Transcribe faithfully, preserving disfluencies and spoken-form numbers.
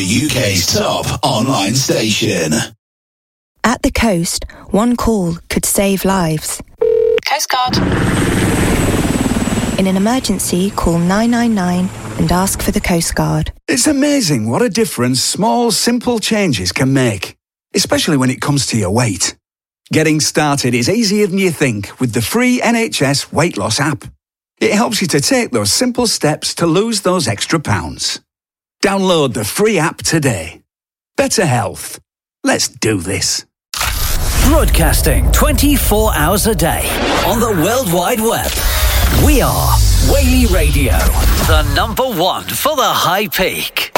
U K's top online station. At the coast, one call could save lives. Coast Guard. In an emergency, call nine nine nine and ask for the Coast Guard. It's amazing what a difference small, simple changes can make, especially when it comes to your weight. Getting started is easier than you think with the free N H S Weight Loss app. It helps you to take those simple steps to lose those extra pounds. Download the free app today. Better health. Let's do this. Broadcasting twenty-four hours a day on the World Wide Web. We are Whaley Radio, the number one for the high peak.